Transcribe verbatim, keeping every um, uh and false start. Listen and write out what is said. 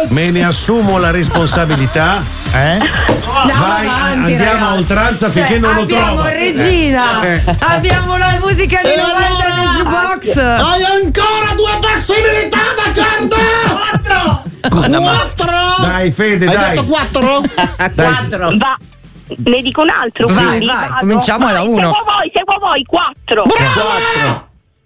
Me ne assumo la responsabilità. Eh? Vai, avanti, andiamo ragazzi. a oltranza Cioè, finché non lo trovo. abbiamo Regina, Eh. abbiamo la musica di E novanta allora? nel jukebox. Hai ancora due possibilità, d'accordo? Quattro! Quattro! Dai, Fede, Hai dai. detto quattro? Quattro. Va. Ne dico un altro, Vai, quindi vai, vado. cominciamo da Vai, uno. Seguo voi, seguo voi, quattro. Bravo!